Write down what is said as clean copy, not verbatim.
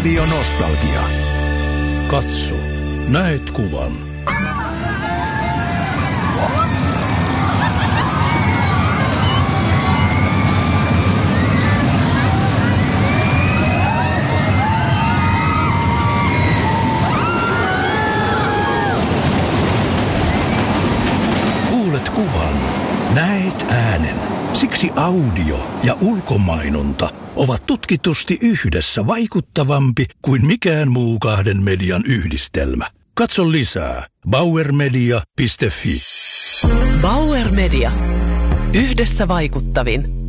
Radionostalgia. Katso, näet kuvan. Kuulet kuvan, näet äänen. Siksi audio ja ulkomainonta ovat tutkitusti yhdessä vaikuttavampi kuin mikään muu kahden median yhdistelmä. Katso lisää bauermedia.fi. Bauer Media. Yhdessä vaikuttavin.